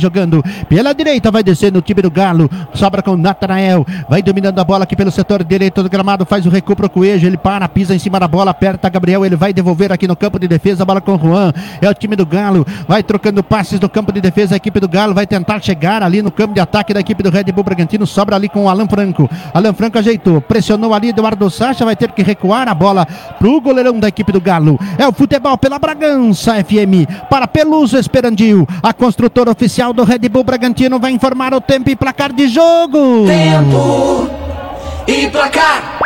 jogando pela direita, vai descendo o time do Galo, sobra com o Natanael, vai dominando a bola aqui pelo setor direito do gramado, faz o recuo pro Coelho, ele para, pisa em cima da bola, aperta Gabriel, ele vai devolver aqui no campo de defesa, a bola com o Juan, é o time do Galo, vai trocando passes do campo de defesa, a equipe do Galo vai tentar chegar ali no campo de ataque da equipe do Red Bull Bragantino, sobra ali com o Alan Franco ajeitou, pressionou ali Eduardo Sacha, vai ter que recuar a bola pro goleirão da equipe do Galo, é o futebol pela Bragança FM, para Peluso Esperandil, a construtora oficial do Red Bull Bragantino vai informar o tempo e placar de jogo. Tempo e placar.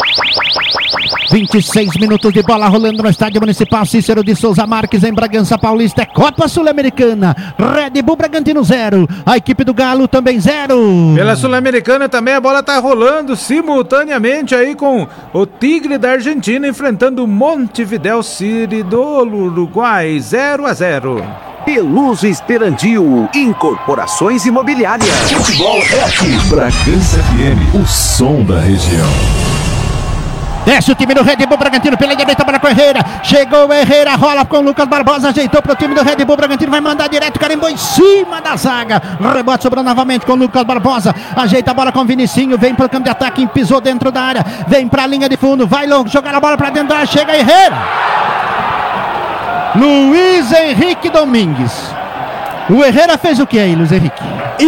26 minutos de bola rolando no estádio municipal Cícero de Souza Marques em Bragança Paulista, é Copa Sul-Americana, Red Bull Bragantino 0, a equipe do Galo também 0. Pela Sul-Americana também a bola tá rolando simultaneamente aí com o Tigre da Argentina enfrentando o Montevideo City do Uruguai, 0-0. Peluso Esperandil, Incorporações Imobiliárias. Futebol é aqui. Bragança FM, o som da região. Desce o time do Red Bull Bragantino pela direita, bola com o Herrera. Chegou o Herrera, rola com o Lucas Barbosa, ajeitou pro time do Red Bull Bragantino, vai mandar direto, carimbou em cima da zaga. Rebote sobrou novamente com o Lucas Barbosa, ajeita a bola com o Vinicinho, vem pro campo de ataque, pisou dentro da área, vem pra linha de fundo, vai jogar a bola pra dentro da área, chega Herrera. Luiz Henrique Domingues. O Herrera fez o que aí, Luiz Henrique?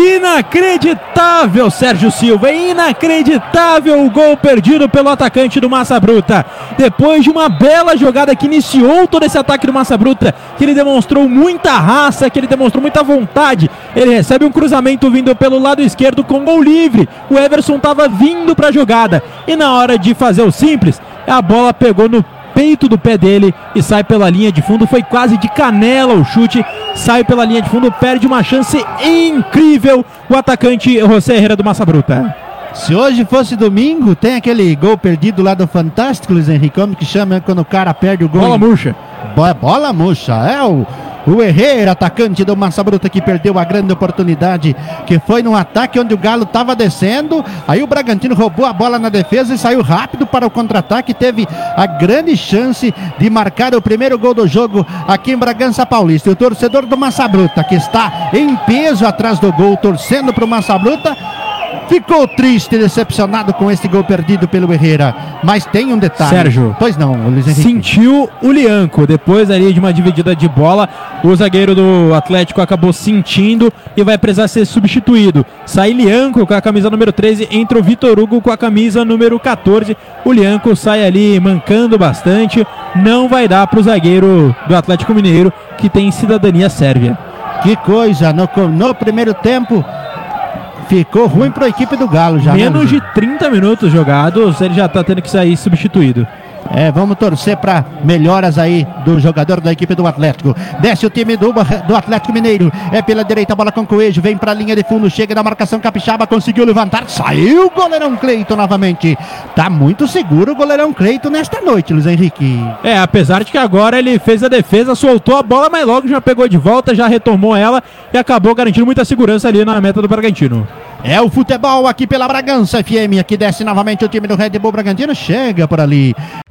Inacreditável, Sérgio Silva, inacreditável o gol perdido pelo atacante do Massa Bruta. Depois de uma bela jogada que iniciou todo esse ataque do Massa Bruta, que ele demonstrou muita raça, que ele demonstrou muita vontade, ele recebe um cruzamento vindo pelo lado esquerdo com gol livre. O Everson estava vindo para a jogada e na hora de fazer o simples, a bola pegou no peito do pé dele e sai pela linha de fundo, foi quase de canela o chute, sai pela linha de fundo, perde uma chance incrível o atacante José Herrera do Massa Bruta. Se hoje fosse domingo, tem aquele gol perdido lá do Fantástico, Luiz Henrique, como que chama quando o cara perde o gol? Bola murcha. Bola murcha, é o Herrera, atacante do Massa Bruta, que perdeu a grande oportunidade, que foi num ataque onde o Galo estava descendo, aí o Bragantino roubou a bola na defesa e saiu rápido para o contra-ataque, teve a grande chance de marcar o primeiro gol do jogo aqui em Bragança Paulista. E o torcedor do Massa Bruta, que está em peso atrás do gol, torcendo para o Massa Bruta, ficou triste e decepcionado com esse gol perdido pelo Herrera. Mas tem um detalhe. Sérgio. Pois não, Luiz Henrique. Sentiu o Lianco. Depois ali de uma dividida de bola, o zagueiro do Atlético acabou sentindo e vai precisar ser substituído. Sai Lianco com a camisa número 13, entra o Vitor Hugo com a camisa número 14. O Lianco sai ali mancando bastante. Não vai dar para o zagueiro do Atlético Mineiro, que tem cidadania sérvia. Que coisa, no primeiro tempo ficou ruim para a equipe do Galo já. Menos de 30 minutos jogados, ele já está tendo que sair substituído. Vamos torcer para melhoras aí do jogador da equipe do Atlético. Desce o time do Atlético Mineiro, é pela direita, a bola com o Coelho, vem para a linha de fundo, chega na marcação capixaba, conseguiu levantar, saiu o goleirão Cleiton novamente. Tá muito seguro o goleirão Cleiton nesta noite, Luiz Henrique. Apesar de que agora ele fez a defesa, soltou a bola, mas logo já pegou de volta, já retomou ela e acabou garantindo muita segurança ali na meta do Bragantino. É o futebol aqui pela Bragança FM, aqui desce novamente o time do Red Bull Bragantino, chega por ali.